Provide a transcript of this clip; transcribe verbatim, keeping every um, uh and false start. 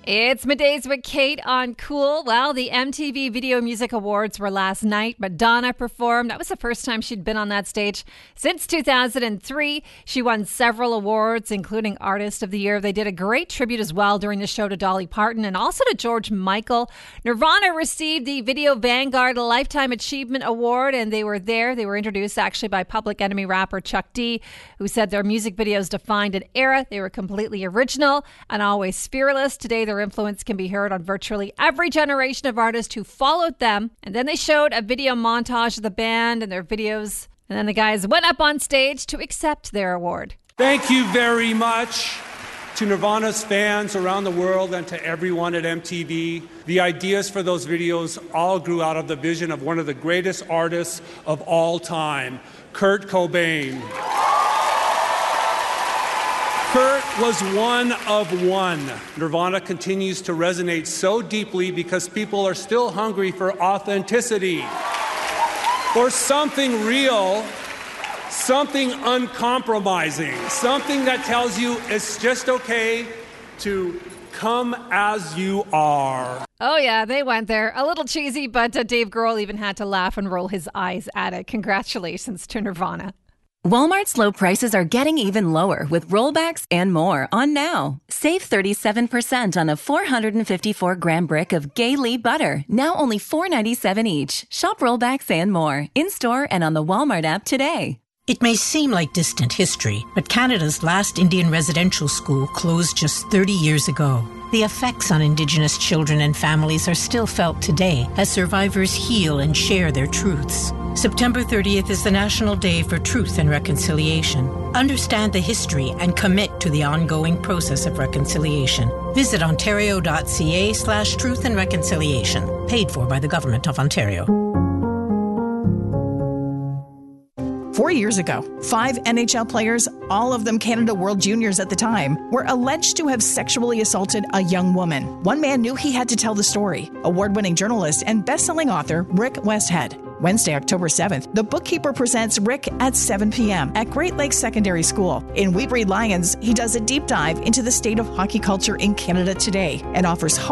It's Middays with Kate on Cool. Well, the M T V Video Music Awards were last night. Madonna performed. That was the first time she'd been on that stage since two thousand three. She won several awards, including Artist of the Year. They did a great tribute as well during the show to Dolly Parton and also to George Michael. Nirvana received the Video Vanguard Lifetime Achievement Award, and they were there. They were introduced actually by Public Enemy rapper Chuck D, who said their music videos defined an era. They were completely original and always fearless. Today, their influence can be heard on virtually every generation of artists who followed them. And then they showed a video montage of the band and their videos. And then the guys went up on stage to accept their award. Thank you very much to Nirvana's fans around the world and to everyone at M T V. The ideas for those videos all grew out of the vision of one of the greatest artists of all time, Kurt Cobain. Kurt was one of one. Nirvana continues to resonate so deeply because people are still hungry for authenticity, for something real, something uncompromising, something that tells you it's just okay to come as you are. Oh, yeah, they went there. A little cheesy, but uh, Dave Grohl even had to laugh and roll his eyes at it. Congratulations to Nirvana. Walmart's low prices are getting even lower with rollbacks and more on now. Save thirty-seven percent on a four hundred fifty-four gram brick of Gay-Lee butter, now only four ninety-seven each. Shop rollbacks and more in-store and on the Walmart app today. It may seem like distant history, but Canada's last Indian residential school closed just thirty years ago. The effects on Indigenous children and families are still felt today as survivors heal and share their truths. September thirtieth is the National Day for Truth and Reconciliation. Understand the history and commit to the ongoing process of reconciliation. Visit ontario.ca slash truth and reconciliation. Paid for by the Government of Ontario. Four years ago, five N H L players, all of them Canada World Juniors at the time, were alleged to have sexually assaulted a young woman. One man knew he had to tell the story. Award-winning journalist and best-selling author Rick Westhead. Wednesday, October seventh, The Bookkeeper presents Rick at seven p.m. at Great Lakes Secondary School. In We Breed Lions, he does a deep dive into the state of hockey culture in Canada today and offers